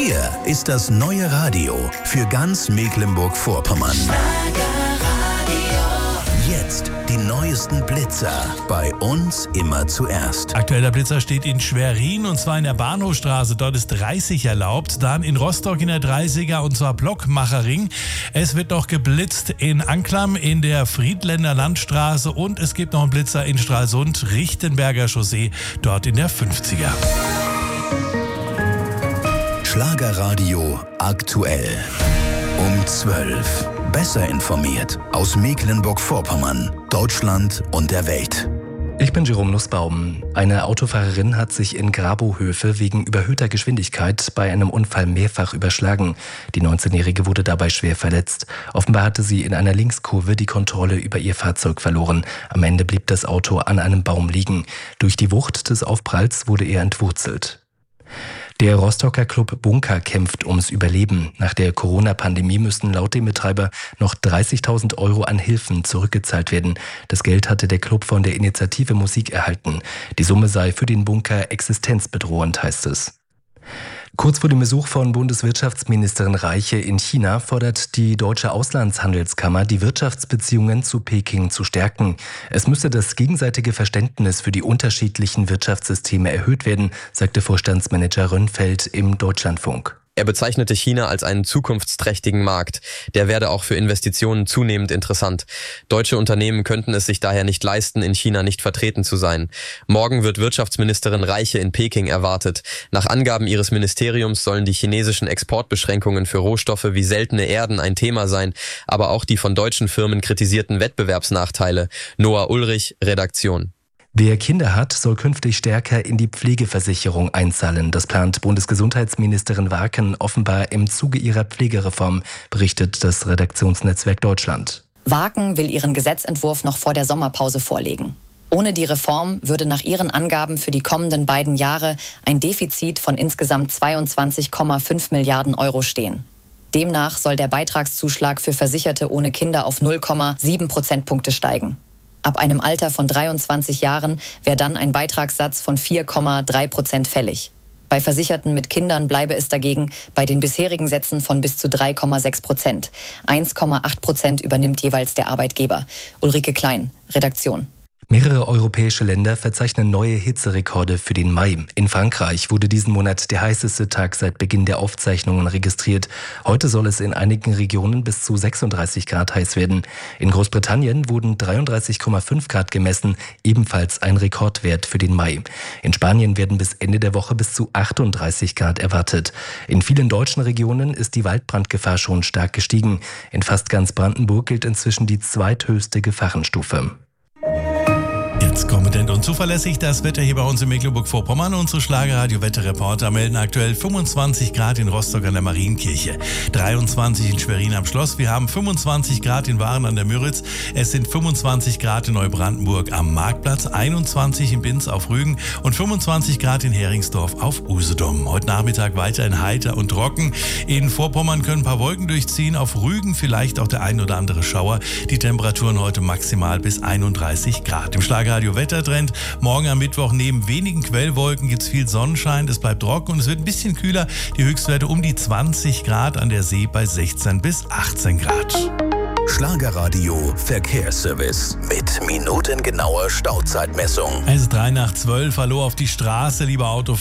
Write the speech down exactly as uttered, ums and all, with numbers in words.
Hier ist das neue Radio für ganz Mecklenburg-Vorpommern. Jetzt die neuesten Blitzer. Bei uns immer zuerst. Aktueller Blitzer steht in Schwerin und zwar in der Bahnhofstraße. Dort ist dreißig erlaubt. Dann in Rostock in der dreißiger und zwar Blockmacherring. Es wird noch geblitzt in Anklam in der Friedländer Landstraße und es gibt noch einen Blitzer in Stralsund, Richtenberger Chaussee, dort in der fünfziger. Schlagerradio aktuell. Um zwölf. Besser informiert aus Mecklenburg-Vorpommern, Deutschland und der Welt. Ich bin Jerome Nussbaum. Eine Autofahrerin hat sich in Grabohöfe wegen überhöhter Geschwindigkeit bei einem Unfall mehrfach überschlagen. Die neunzehnjährige wurde dabei schwer verletzt. Offenbar hatte sie in einer Linkskurve die Kontrolle über ihr Fahrzeug verloren. Am Ende blieb das Auto an einem Baum liegen. Durch die Wucht des Aufpralls wurde er entwurzelt. Der Rostocker Club Bunker kämpft ums Überleben. Nach der Corona-Pandemie müssten laut dem Betreiber noch dreißigtausend Euro an Hilfen zurückgezahlt werden. Das Geld hatte der Club von der Initiative Musik erhalten. Die Summe sei für den Bunker existenzbedrohend, heißt es. Kurz vor dem Besuch von Bundeswirtschaftsministerin Reiche in China fordert die Deutsche Auslandshandelskammer, die Wirtschaftsbeziehungen zu Peking zu stärken. Es müsse das gegenseitige Verständnis für die unterschiedlichen Wirtschaftssysteme erhöht werden, sagte Vorstandsmanager Rönnfeld im Deutschlandfunk. Er bezeichnete China als einen zukunftsträchtigen Markt. Der werde auch für Investitionen zunehmend interessant. Deutsche Unternehmen könnten es sich daher nicht leisten, in China nicht vertreten zu sein. Morgen wird Wirtschaftsministerin Reiche in Peking erwartet. Nach Angaben ihres Ministeriums sollen die chinesischen Exportbeschränkungen für Rohstoffe wie seltene Erden ein Thema sein, aber auch die von deutschen Firmen kritisierten Wettbewerbsnachteile. Noah Ulrich, Redaktion. Wer Kinder hat, soll künftig stärker in die Pflegeversicherung einzahlen. Das plant Bundesgesundheitsministerin Warken offenbar im Zuge ihrer Pflegereform, berichtet das Redaktionsnetzwerk Deutschland. Warken will ihren Gesetzentwurf noch vor der Sommerpause vorlegen. Ohne die Reform würde nach ihren Angaben für die kommenden beiden Jahre ein Defizit von insgesamt zweiundzwanzig Komma fünf Milliarden Euro stehen. Demnach soll der Beitragszuschlag für Versicherte ohne Kinder auf null Komma sieben Prozentpunkte steigen. Ab einem Alter von dreiundzwanzig Jahren wäre dann ein Beitragssatz von vier Komma drei Prozent fällig. Bei Versicherten mit Kindern bleibe es dagegen bei den bisherigen Sätzen von bis zu drei Komma sechs Prozent. eins Komma acht Prozent übernimmt jeweils der Arbeitgeber. Ulrike Klein, Redaktion. Mehrere europäische Länder verzeichnen neue Hitzerekorde für den Mai. In Frankreich wurde diesen Monat der heißeste Tag seit Beginn der Aufzeichnungen registriert. Heute soll es in einigen Regionen bis zu sechsunddreißig Grad heiß werden. In Großbritannien wurden dreiunddreißig Komma fünf Grad gemessen, ebenfalls ein Rekordwert für den Mai. In Spanien werden bis Ende der Woche bis zu achtunddreißig Grad erwartet. In vielen deutschen Regionen ist die Waldbrandgefahr schon stark gestiegen. In fast ganz Brandenburg gilt inzwischen die zweithöchste Gefahrenstufe. Jetzt kompetent und zuverlässig das Wetter hier bei uns in Mecklenburg-Vorpommern. Unsere Schlagerradio-Wetterreporter melden aktuell fünfundzwanzig Grad in Rostock an der Marienkirche, dreiundzwanzig in Schwerin am Schloss. Wir haben fünfundzwanzig Grad in Waren an der Müritz. Es sind fünfundzwanzig Grad in Neubrandenburg am Marktplatz, einundzwanzig in Binz auf Rügen und fünfundzwanzig Grad in Heringsdorf auf Usedom. Heute Nachmittag weiterhin heiter und trocken. In Vorpommern können ein paar Wolken durchziehen. Auf Rügen vielleicht auch der ein oder andere Schauer. Die Temperaturen heute maximal bis einunddreißig Grad. Im Schlager Radio Wettertrend. Morgen am Mittwoch neben wenigen Quellwolken gibt es viel Sonnenschein. Es bleibt trocken und es wird ein bisschen kühler. Die Höchstwerte um die zwanzig Grad, an der See bei sechzehn bis achtzehn Grad. Schlagerradio Verkehrsservice mit minutengenauer Stauzeitmessung. Es ist drei nach zwölf. Hallo auf die Straße, lieber Autofahrer.